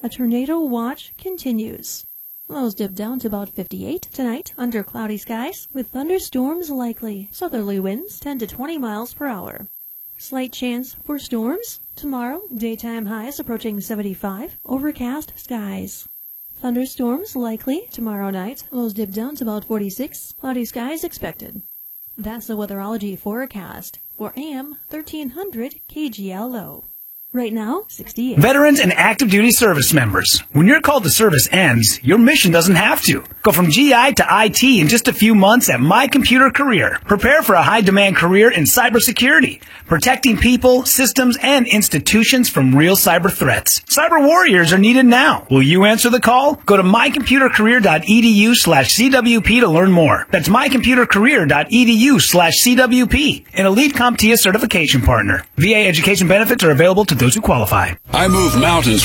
A tornado watch continues. Lows dip down to about 58 tonight under cloudy skies with thunderstorms likely. Southerly winds 10 to 20 miles per hour. Slight chance for storms. Tomorrow, daytime highs approaching 75. Overcast skies. Thunderstorms likely tomorrow night. Lows dip down to about 46. Cloudy skies expected. That's the weatherology forecast for AM 1300 KGLO. Right now, 68. Veterans and active duty service members. When your call to service ends, your mission doesn't have to. Go from GI to IT in just a few months at My Computer Career. Prepare for a high-demand career in cybersecurity, protecting people, systems, and institutions from real cyber threats. Cyber warriors are needed now. Will you answer the call? Go to mycomputercareer.edu/CWP to learn more. That's mycomputercareer.edu/CWP, an elite CompTIA certification partner. VA education benefits are available to those who qualify. I move mountains